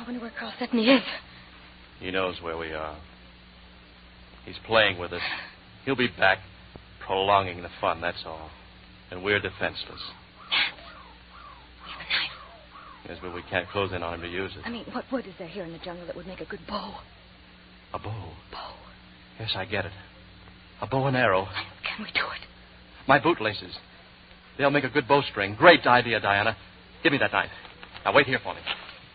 wonder where Carl Stepney is. He knows where we are. He's playing with us. He'll be back, prolonging the fun, that's all. And we're defenseless. We have a knife. Yes, but we can't close in on him to use it. I mean, what wood is there here in the jungle that would make a good bow? A bow? Bow. Yes, I get it. A bow and arrow. Can we do it? My bootlaces. They'll make a good bowstring. Great idea, Diana. Give me that knife. Now, wait here for me.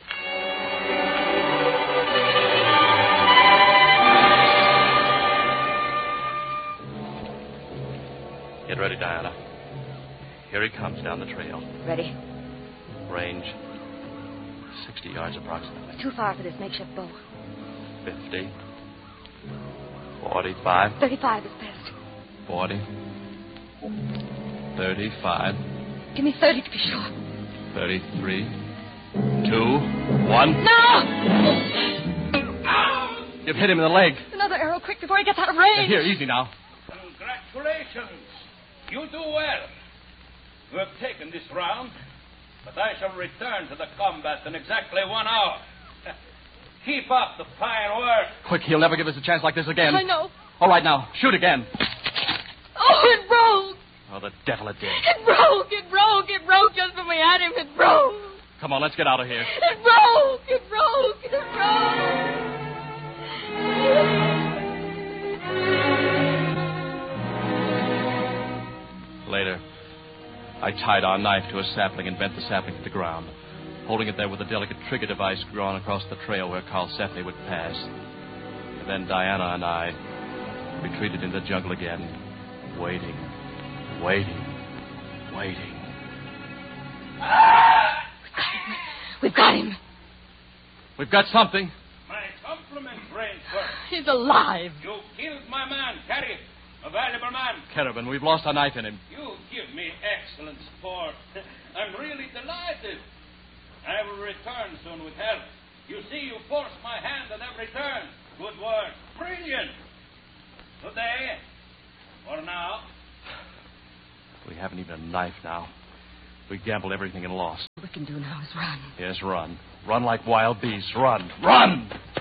Get ready, Diana. Here he comes down the trail. Ready? Range 60 yards approximately. Too far for this makeshift bow. 50. 45. 35 is best. 40. 35. Give me 30 to be sure. 33. 2. 1. No! You've hit him in the leg. Another arrow, quick, before he gets out of range. Here, easy now. Congratulations. You do well. You have taken this round, but I shall return to the combat in exactly 1 hour. Keep up the fine work. Quick, he'll never give us a chance like this again. I know. All right, now, shoot again. Oh, it broke. Oh, the devil it did. It broke just when we had him. It broke. Come on, let's get out of here. It broke. Later, I tied our knife to a sapling and bent the sapling to the ground, holding it there with a delicate trigger device drawn across the trail where Carl Stepney would pass. And then Diana and I retreated into the jungle again, waiting. We've got him. We've got something. My compliments, Rainsford. He's alive. You killed my man, Carrie. A valuable man. Kerrigan, we've lost our knife in him. You give me excellent sport. I'm really delighted. I will return soon with help. You see, you forced my hand at every turn. Good work. Brilliant. Good day. For now. We haven't even a knife now. We gambled everything and lost. All we can do now is run. Yes, run. Run like wild beasts. Run.